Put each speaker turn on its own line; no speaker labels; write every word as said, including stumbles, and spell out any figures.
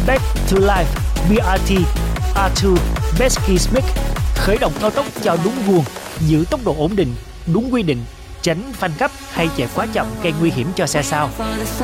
Back to Life bê rờ tê rờ hai Besky Smith khởi động cao tốc cho đúng guồng, giữ tốc độ ổn định, đúng quy định, tránh phanh gấp hay chạy quá chậm gây nguy hiểm cho xe sau.